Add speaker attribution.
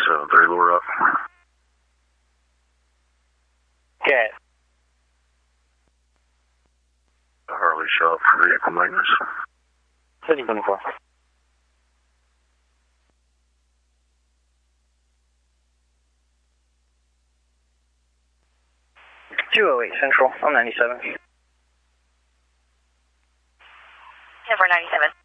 Speaker 1: 97-3, lure up.
Speaker 2: Okay.
Speaker 1: Harley shop for vehicle maintenance.
Speaker 2: City 24. Central, I'm 97.
Speaker 3: 10-4, 97.